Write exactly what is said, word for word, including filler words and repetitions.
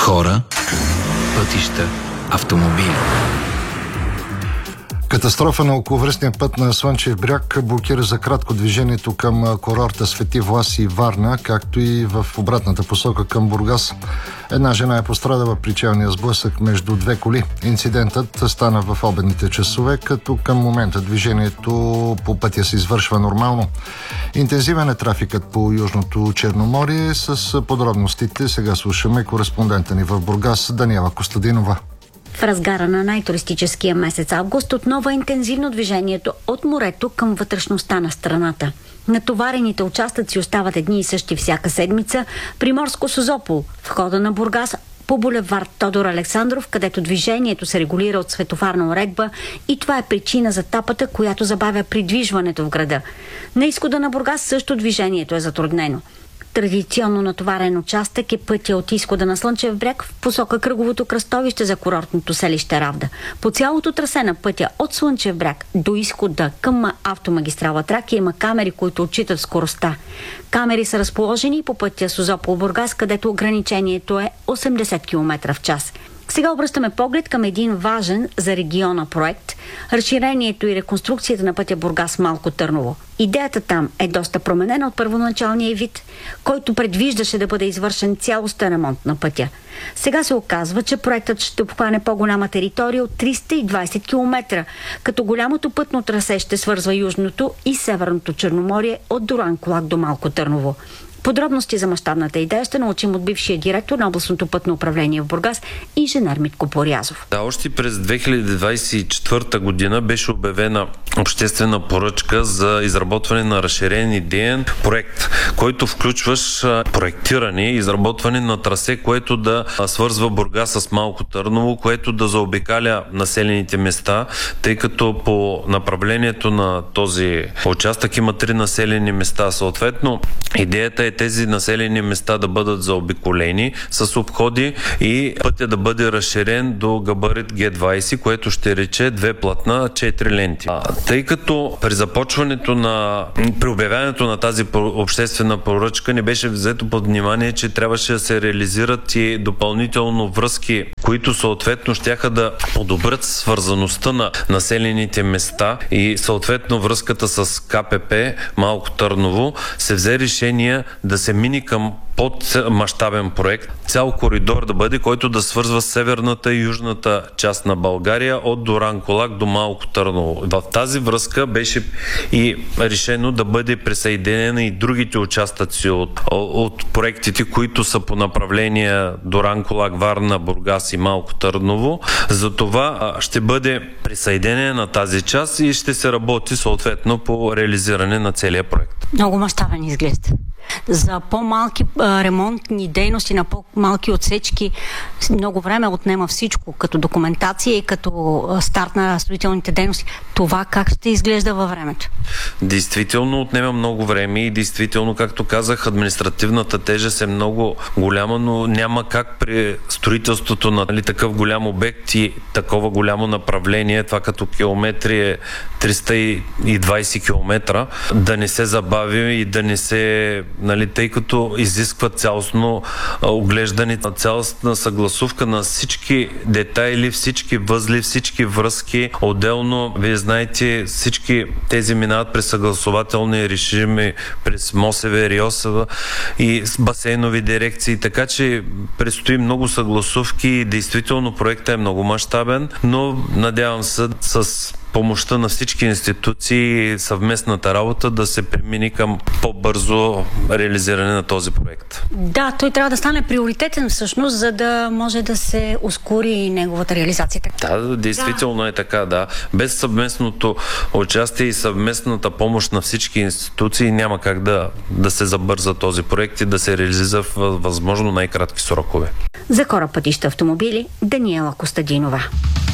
Хора, пътища, автомобили. Катастрофа на околовръстния път на Слънчев бряг блокира за кратко движението към курорта Свети Влас и Варна, както и в обратната посока към Бургас. Една жена е пострадала при челния сблъсък между две коли. Инцидентът стана в обедните часове, като към момента движението по пътя се извършва нормално. Интензивен е трафикът по Южното Черноморие. С подробностите сега слушаме кореспондента ни в Бургас Даниела Костадинова. В разгара на най-туристическия месец август отново е интензивно движението от морето към вътрешността на страната. Натоварените участъци остават едни и същи всяка седмица. Приморско Созопол, входа на Бургас, по булевард Тодор Александров, където движението се регулира от светофарна уредба, и това е причина за тапата, която забавя придвижването в града. На изхода на Бургас също движението е затруднено. Традиционно натоварен участък е пътя от изхода на Слънчев бряг в посока кръговото кръстовище за курортното селище Равда. По цялото трасе на пътя от Слънчев бряг до изхода към автомагистрала Тракия има камери, които отчитат скоростта. Камери са разположени по пътя Созопол-Бургас, където ограничението е осемдесет километра в час. Сега обръщаме поглед към един важен за региона проект – разширението и реконструкцията на пътя Бургас-Малко Търново. Идеята там е доста променена от първоначалния вид, който предвиждаше да бъде извършен цялостен ремонт на пътя. Сега се оказва, че проектът ще обхване по-голяма територия от триста и двадесет километра, като голямото пътно трасе ще свързва Южното и Северното Черноморие от Дуранкулак до Малко Търново. Подробности за мащабната идея ще научим от бившия директор на областното пътно управление в Бургас, инженер Митко Порязов. Да, още през две хиляди двадесет и четвърта година беше обявена обществена поръчка за изработване на разширен идеен проект, който включваш проектиране и изработване на трасе, което да свързва Бургас с Малко Търново, което да заобикаля населените места, тъй като по направлението на този участък има три населени места. Съответно, идеята е тези населени места да бъдат заобиколени с обходи и пътя да бъде разширен до габарит Г двадесет, което ще рече две платна, четири ленти. А, тъй като при започването на при обявяването на тази обществена поръчка не беше взето под внимание, че трябваше да се реализират и допълнително връзки, които съответно щяха да подобрят свързаността на населените места и съответно връзката с К П П Малко Търново, се взе решение да се мини към подмащабен проект, цял коридор да бъде, който да свързва северната и южната част на България от Дуранкулак до Малко Търново. В тази връзка беше и решено да бъде присъединена и другите участъци от, от проектите, които са по направление Дуранкулак, Варна, Бургас и Малко Търново. Затова ще бъде присъединена на тази част и ще се работи съответно по реализиране на целия проект. Много мащабен изглежда. За по-малки а, ремонтни дейности на по-малки отсечки много време отнема всичко, като документация и като а, старт на строителните дейности. Това как ще изглежда във времето? Действително отнема много време и действително, както казах, административната тежест е много голяма, но няма как при строителството на нали, такъв голям обект и такова голямо направление, това като километри е триста и двадесет километра, да не се забави и да не се нали, тъй като изисква цялостно оглеждане, цялостна съгласувка на всички детайли, всички възли, всички връзки. Отделно, вие знаете, всички тези минават през съгласователни режими, през МОСВ, РИОСВ и с басейнови дирекции, така че предстои много съгласувки и действително проектът е много мащабен, но надявам се с помощта на всички институции и съвместната работа да се премини към по-бързо реализиране на този проект. Да, той трябва да стане приоритетен всъщност, за да може да се ускори неговата реализация. Да, действително да. е така, да. Без съвместното участие и съвместната помощ на всички институции няма как да, да се забърза този проект и да се реализира в възможно най-кратки срокове. За Хора, пътища, автомобили, Даниела Костадинова.